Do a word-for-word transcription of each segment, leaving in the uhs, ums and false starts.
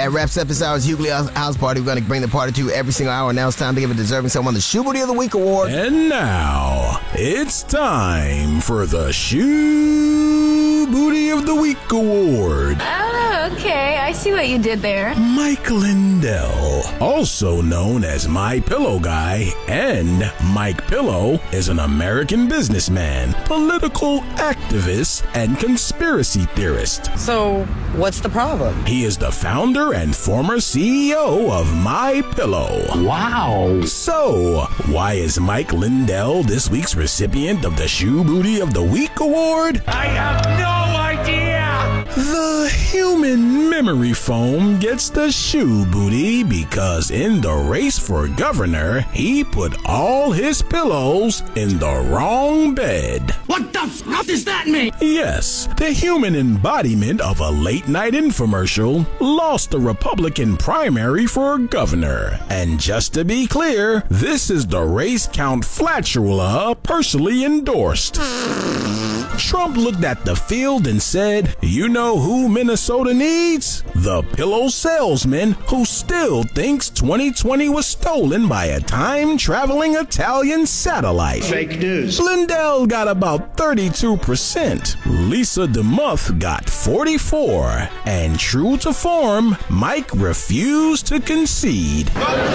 That wraps up this hour's Hughley House Party. We're going to bring the party to you every single hour. Now it's time to give a deserving someone the Shoe Booty of the Week award. And now it's time for the Shoe Booty of the Week award. Oh, okay. I see what you did there. Mike Lindell, also known as My Pillow Guy, and Mike Pillow is an American businessman, political activist, and conspiracy theorist. So, what's the problem? He is the founder and former C E O of My Pillow. Wow. So, why is Mike Lindell this week's recipient of the Shoe Booty of the Week award? I have no idea. The human memory foam gets the shoe booty because in the race for governor, he put all his pillows in the wrong bed. What the f*** does that mean? Yes, the human embodiment of a late-night infomercial lost the Republican primary for governor. And just to be clear, this is the race Count Flatula personally endorsed. Trump looked at the field and said, you know who Minnesota needs? The pillow salesman who still thinks twenty twenty was stolen by a time-traveling Italian satellite. Fake news. Lindell got about thirty-two percent. Lisa DeMuth got forty-four. And true to form, Mike refused to concede.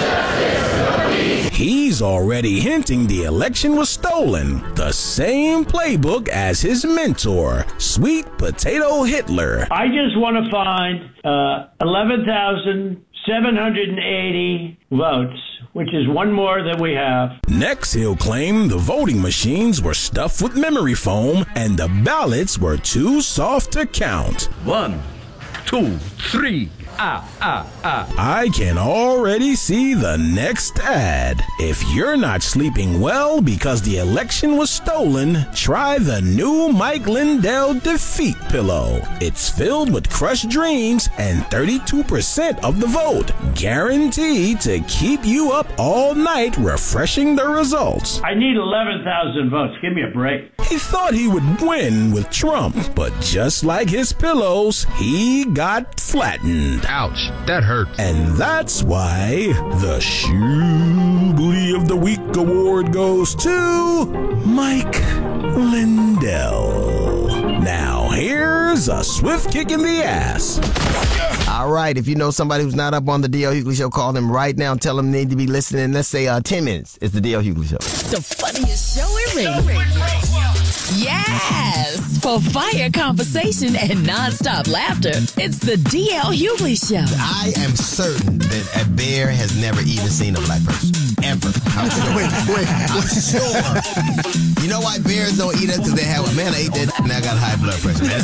He's already hinting the election was stolen. The same playbook as his mentor, Sweet Potato Hitler. I just want to find uh, eleven thousand seven hundred eighty votes, which is one more than we have. Next, he'll claim the voting machines were stuffed with memory foam and the ballots were too soft to count. One, two, three. Ah, ah, ah. I can already see the next ad. If you're not sleeping well because the election was stolen, try the new Mike Lindell Defeat Pillow. It's filled with crushed dreams and thirty-two percent of the vote, guaranteed to keep you up all night refreshing the results. I need eleven thousand votes. Give me a break. He thought he would win with Trump, but just like his pillows, he got flattened. Ouch, that hurts. And that's why the Shoe Booty of the Week award goes to Mike Lindell. Now, here's a swift kick in the ass. All right, if you know somebody who's not up on the D L Hughley Show, call them right now and tell them they need to be listening. Let's say uh, ten minutes. It's the D L Hughley Show. The funniest show in radio. Yes! For fire conversation and nonstop laughter, it's the D L Hughley Show. I am certain that a bear has never even seen a black person. Ever. I'm sure. Wait, wait. I'm sure. You know why bears don't eat us? Because they have, man, I ate that and I got high blood pressure, man.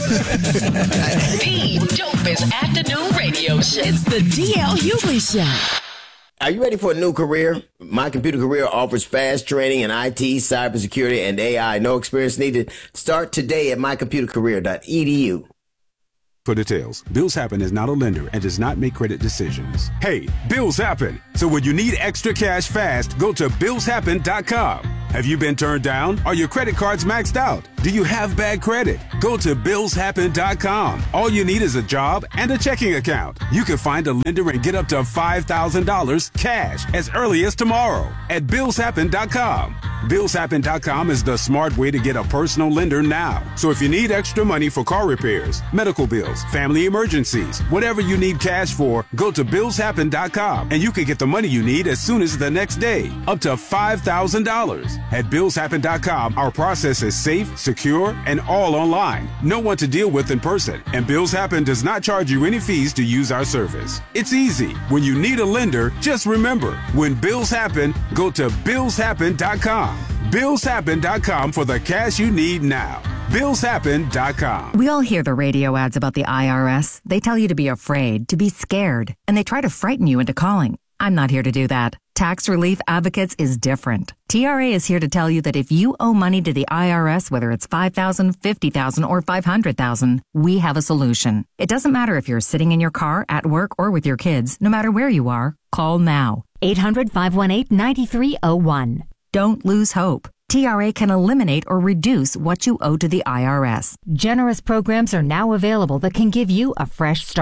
The dopest afternoon radio show. It's the D L Hughley Show. Are you ready for a new career? My Computer Career offers fast training in I T, cybersecurity, and A I. No experience needed. Start today at my computer career dot e d u. For details, Bills Happen is not a lender and does not make credit decisions. Hey, bills happen. So when you need extra cash fast, go to bills happen dot com. Have you been turned down? Are your credit cards maxed out? Do you have bad credit? Go to bills happen dot com. All you need is a job and a checking account. You can find a lender and get up to five thousand dollars cash as early as tomorrow at bills happen dot com. bills happen dot com is the smart way to get a personal lender now. So if you need extra money for car repairs, medical bills, family emergencies, whatever you need cash for, go to bills happen dot com and you can get the money you need as soon as the next day, up to five thousand dollars. At bills happen dot com, our process is safe, secure, and all online. No one to deal with in person. And Bills Happen does not charge you any fees to use our service. It's easy. When you need a lender, just remember, when bills happen, go to bills happen dot com. bills happen dot com for the cash you need now. bills happen dot com. We all hear the radio ads about the I R S. They tell you to be afraid, to be scared, and they try to frighten you into calling. I'm not here to do that. Tax Relief Advocates is different. T R A is here to tell you that if you owe money to the I R S, whether it's five thousand dollars, fifty thousand dollars, or five hundred thousand dollars, we have a solution. It doesn't matter if you're sitting in your car, at work, or with your kids. No matter where you are, call now. eight hundred, five one eight, nine three zero one. Don't lose hope. T R A can eliminate or reduce what you owe to the I R S. Generous programs are now available that can give you a fresh start.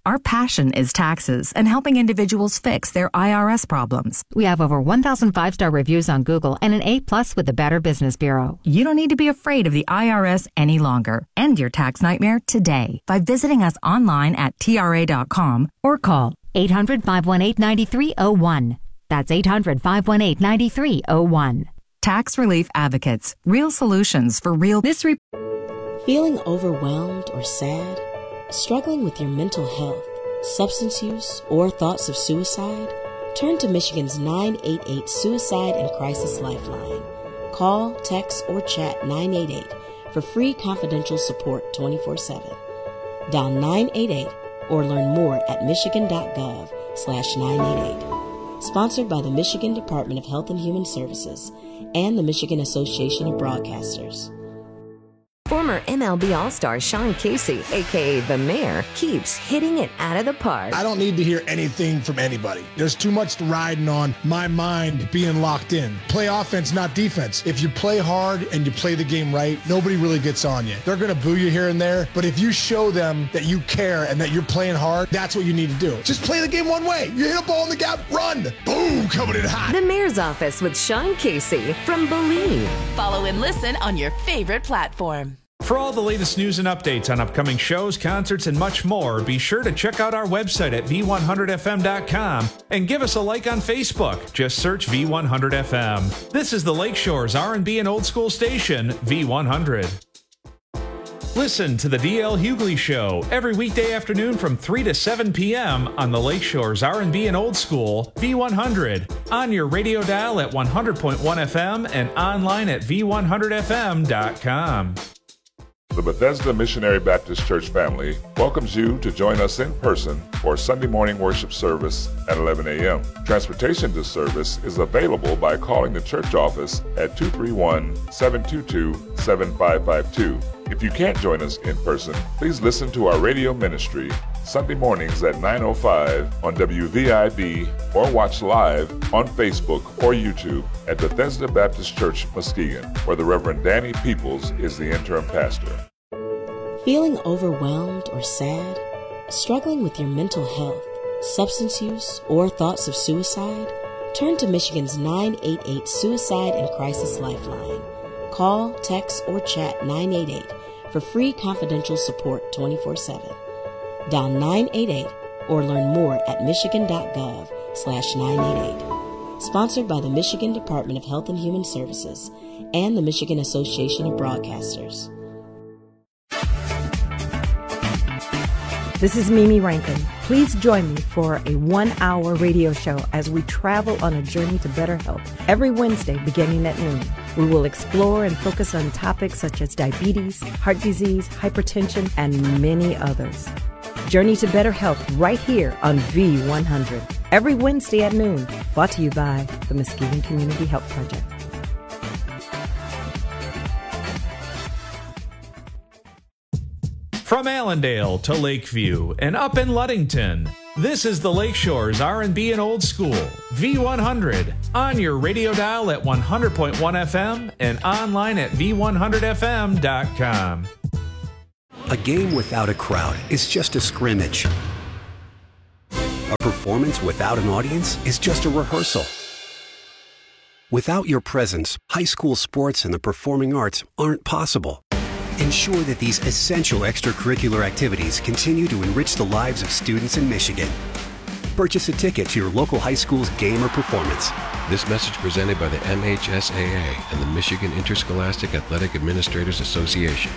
Our passion is taxes and helping individuals fix their I R S problems. We have over one thousand five-star reviews on Google and an A plus with the Better Business Bureau. You don't need to be afraid of the I R S any longer. End your tax nightmare today by visiting us online at T R A dot com or call eight hundred, five one eight, nine three zero one. That's eight hundred, five one eight, nine three zero one. Tax Relief Advocates. Real solutions for real. This re- Feeling overwhelmed or sad? Struggling with your mental health, substance use, or thoughts of suicide? Turn to Michigan's nine eight eight Suicide and Crisis Lifeline. Call, text, or chat nine eight eight for free confidential support twenty-four seven. Dial nine eight eight or learn more at michigan.gov slash 988. Sponsored by the Michigan Department of Health and Human Services and the Michigan Association of Broadcasters. Former M L B All-Star Sean Casey, a k a. The Mayor, keeps hitting it out of the park. I don't need to hear anything from anybody. There's too much riding on my mind being locked in. Play offense, not defense. If you play hard and you play the game right, nobody really gets on you. They're going to boo you here and there, but if you show them that you care and that you're playing hard, that's what you need to do. Just play the game one way. You hit a ball in the gap, run. Boom, coming in hot. The Mayor's Office with Sean Casey from Believe. Follow and listen on your favorite platform. For all the latest news and updates on upcoming shows, concerts, and much more, be sure to check out our website at V one hundred F M dot com and give us a like on Facebook. Just search V one hundred F M. This is the Lakeshore's R and B and old school station, V one hundred. Listen to the D L Hughley Show every weekday afternoon from three to seven p.m. on the Lakeshore's R and B and old school, V one hundred, on your radio dial at one hundred point one F M and online at V one hundred F M dot com. The Bethesda Missionary Baptist Church family welcomes you to join us in person for Sunday morning worship service at eleven a.m. Transportation to service is available by calling the church office at two three one, seven two two, seven five five two. If you can't join us in person, please listen to our radio ministry Sunday mornings at nine oh five on W V I B or watch live on Facebook or YouTube at Bethesda Baptist Church, Muskegon, where the Reverend Danny Peoples is the interim pastor. Feeling overwhelmed or sad? Struggling with your mental health, substance use, or thoughts of suicide? Turn to Michigan's nine eight eight Suicide and Crisis Lifeline. Call, text, or chat nine eight eight for free confidential support twenty-four seven. Dial nine eight eight or learn more at michigan.gov slash 988. Sponsored by the Michigan Department of Health and Human Services and the Michigan Association of Broadcasters. This is Mimi Rankin. Please join me for a one-hour radio show as we travel on a journey to better health every Wednesday beginning at noon. We will explore and focus on topics such as diabetes, heart disease, hypertension, and many others. Journey to better health right here on V one hundred. Every Wednesday at noon. Brought to you by the Muskegon Community Health Project. From Allendale to Lakeview and up in Ludington, this is the Lakeshore's R and B and old school, V one hundred, on your radio dial at one hundred point one F M and online at V one hundred F M dot com. A game without a crowd is just a scrimmage. A performance without an audience is just a rehearsal. Without your presence, high school sports and the performing arts aren't possible. Ensure that these essential extracurricular activities continue to enrich the lives of students in Michigan. Purchase a ticket to your local high school's game or performance. This message presented by the M H S A A and the Michigan Interscholastic Athletic Administrators Association.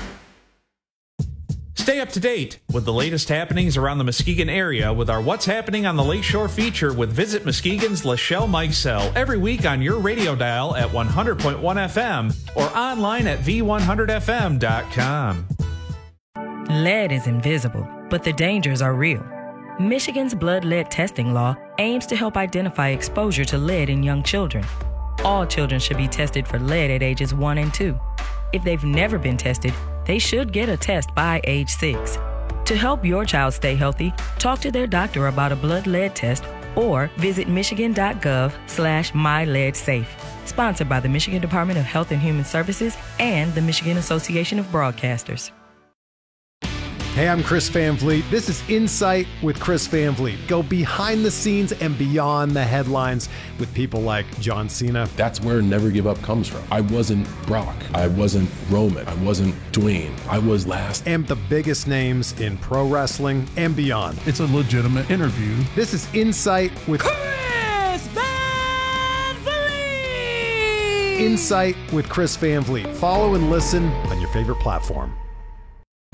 Stay up to date with the latest happenings around the Muskegon area with our What's Happening on the Lakeshore feature with Visit Muskegon's Lachelle Mikesell every week on your radio dial at one hundred point one F M or online at V one hundred F M dot com. Lead is invisible, but the dangers are real. Michigan's blood lead testing law aims to help identify exposure to lead in young children. All children should be tested for lead at ages one and two. If they've never been tested, they should get a test by age six. To help your child stay healthy, talk to their doctor about a blood lead test or visit michigan.gov slash myleadsafe. Sponsored by the Michigan Department of Health and Human Services and the Michigan Association of Broadcasters. Hey, I'm Chris Van Vliet. This is Insight with Chris Van Vliet. Go behind the scenes and beyond the headlines with people like John Cena. That's where Never Give Up comes from. I wasn't Brock. I wasn't Roman. I wasn't Dwayne. I was last. And the biggest names in pro wrestling and beyond. It's a legitimate interview. This is Insight with Chris Van Vliet. Insight with Chris Van Vliet. Follow and listen on your favorite platform.